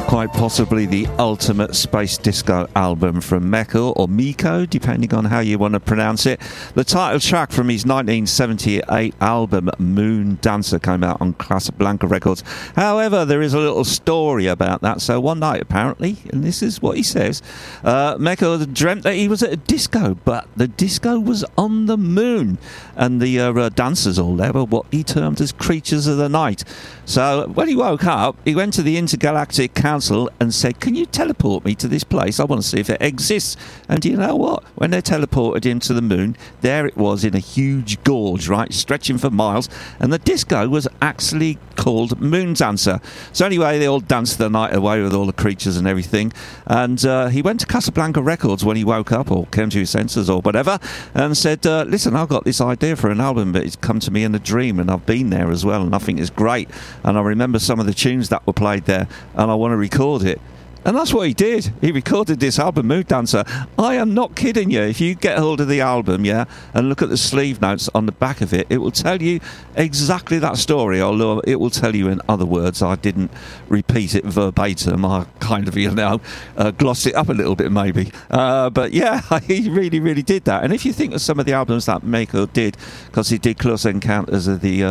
quite possibly the ultimate space disco album from Meko, or Miko, depending on how you want to pronounce it. The title track from his 1978 album Moon Dancer came out on Casablanca Records. However, there is a little story about that. So one night, apparently, and this is what he says, Meko dreamt that he was at a disco, but the disco was on the moon, and the dancers all there were what he termed as creatures of the night. So when he woke up, he went to the Intergalactic Council and said, "Can you teleport me to this place? I want to see if it exists." And you know what? When they teleported him to the moon, there it was in a huge gorge, right, stretching for miles, and the disco was actually called Moon Dancer. So anyway, they all danced the night away with all the creatures and everything, and he went to Casablanca Records when he woke up, or came to his senses or whatever, and said, "Listen, I've got this idea for an album, but it's come to me in a dream, and I've been there as well, and I think it's great, and I remember some of the tunes that were played there, and I want to record it." And that's what he did. He recorded this album, Moon Dancer. I am not kidding you. If you get hold of the album, yeah, and look at the sleeve notes on the back of it, it will tell you exactly that story, although it will tell you in other words. I didn't repeat it verbatim. I kind of, glossed it up a little bit maybe. But yeah, he really, really did that. And if you think of some of the albums that Mako did, because he did Close Encounters of the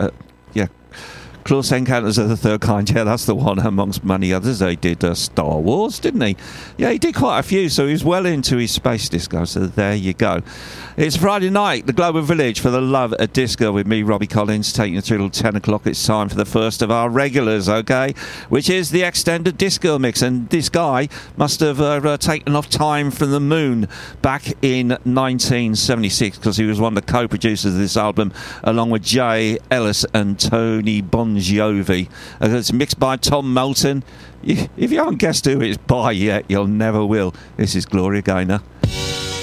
Close Encounters of the Third Kind, yeah, that's the one, amongst many others. He did Star Wars, didn't he? Yeah, he did quite a few, so he's well into his space disco, so there you go. It's Friday night, the Global Village for the love of disco, with me, Robbie Collins, taking you through till 10 o'clock. It's time for the first of our regulars, okay, which is the extended disco mix. And this guy must have taken off time from the moon back in 1976, because he was one of the co-producers of this album, along with Jay Ellis and Tony Bon Jovi. It's mixed by Tom Moulton. If you haven't guessed who it's by yet, you'll never will. This is Gloria Gaynor.